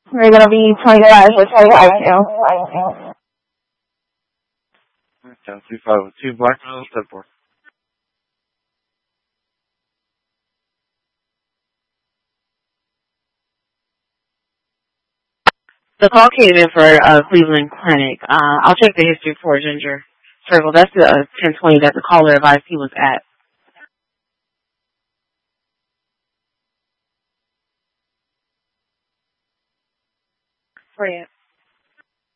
We're gonna be $20 for 25. 10502 Blackville, Stepford. The call came in for Cleveland Clinic. I'll check the history for Ginger Circle. That's the 1020 that the caller advised he was at. Brilliant.